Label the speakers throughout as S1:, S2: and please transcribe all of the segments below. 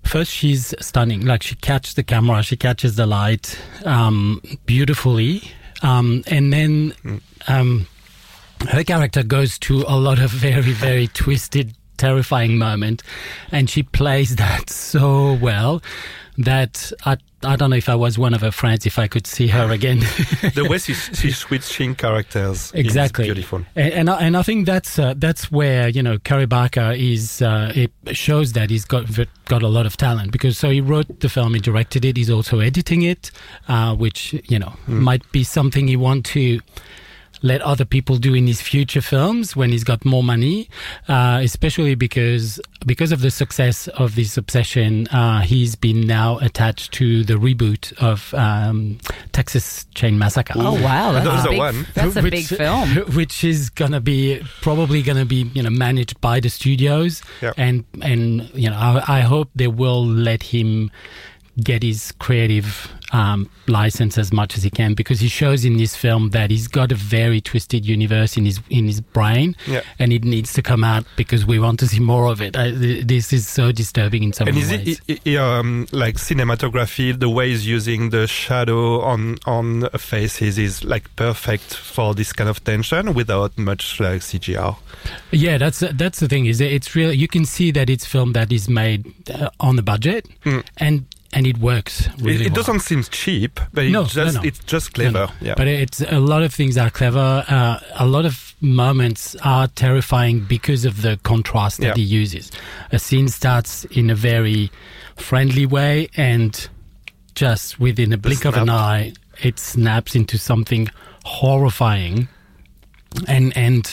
S1: first she's stunning. Like, she catches the camera, she catches the light beautifully. And then her character goes to a lot of very, very twisted, terrifying moment, and she plays that so well that I don't know if I was one of her friends, if I could see her again.
S2: The way she's switching characters
S1: exactly.
S2: is beautiful.
S1: And I think that's where, you know, Carey Barker is, it shows that he's got a lot of talent, because so he wrote the film, he directed it, he's also editing it, which, you know, might be something he want to let other people do in his future films when he's got more money, especially because of the success of this Obsession. He's been now attached to the reboot of Texas Chain Massacre.
S3: Oh wow, that's a big film,
S1: which is probably gonna be you know, managed by the studios.
S2: Yep.
S1: And you know, I hope they will let him get his creative license as much as he can, because he shows in this film that he's got a very twisted universe in his brain, and it needs to come out because we want to see more of it. This is so disturbing in so many ways.
S2: And is it like cinematography, the way he's using the shadow on faces is like perfect for this kind of tension without much like CGI.
S1: Yeah, that's the thing. Is it's really, you can see that it's film that is made on the budget, and it works really
S2: It
S1: well.
S2: doesn't seem cheap, but it's just clever.
S1: No.
S2: Yeah.
S1: But it's a lot of things are clever. A lot of moments are terrifying because of the contrast that he uses. A scene starts in a very friendly way, and just within a blink of an eye, it snaps into something horrifying. And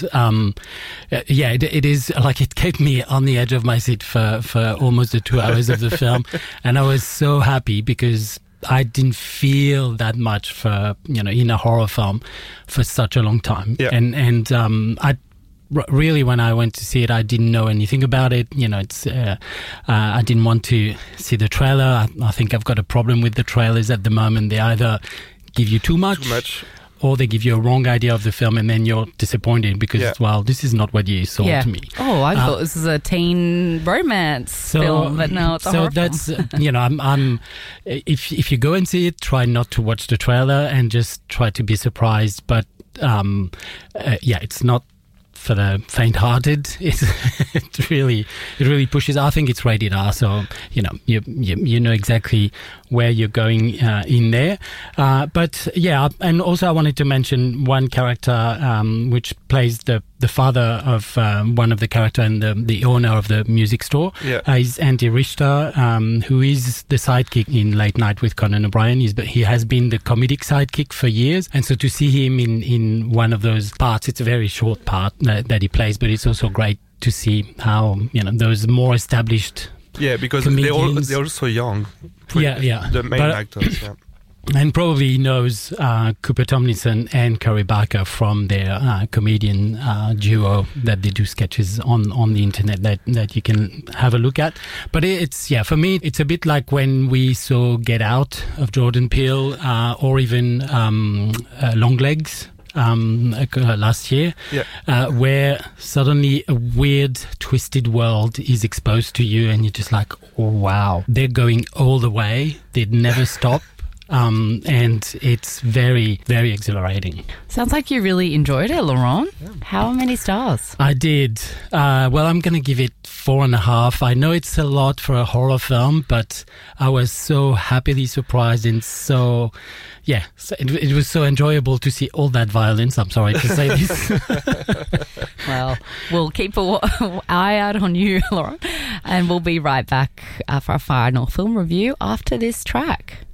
S1: it is like, it kept me on the edge of my seat for almost the 2 hours of the film, and I was so happy because I didn't feel that much for, you know, in a horror film for such a long time. And I really, when I went to see it, I didn't know anything about it. You know, it's I didn't want to see the trailer. I think I've got a problem with the trailers at the moment. They either give you too much, or they give you a wrong idea of the film, and then you're disappointed because, well, this is not what you sold to me.
S3: Oh, I thought this was a teen romance film, but no, it's a horror film.
S1: You know, I'm if you go and see it, try not to watch the trailer and just try to be surprised. But it's not for the faint-hearted. It really pushes. I think it's rated R, so you know you know exactly where you're going in there. But yeah, and also I wanted to mention one character which plays the father of one of the character and the owner of the music store. Is Andy Richter, who is the sidekick in Late Night with Conan O'Brien. He has been the comedic sidekick for years, and so to see him in one of those parts, it's a very short part that he plays, but it's also great to see how, you know, those more established
S2: because
S1: comedians,
S2: they're also young. The main actors.
S1: And probably knows Cooper Tomlinson and Carey Barker from their comedian duo that they do sketches on the internet that you can have a look at. But it's, for me, it's a bit like when we saw Get Out of Jordan Peele, or even Longlegs last year, where suddenly a weird, twisted world is exposed to you, and you're just like, oh, wow, they're going all the way. They'd never stop. And it's very, very exhilarating.
S3: Sounds like you really enjoyed it, Laurent. How many stars?
S1: I did. Well, I'm going to give it 4.5. I know it's a lot for a horror film, but I was so happily surprised, and so, it was so enjoyable to see all that violence. I'm sorry to say this.
S3: Well, we'll keep an eye out on you, Laurent, and we'll be right back for our final film review after this track.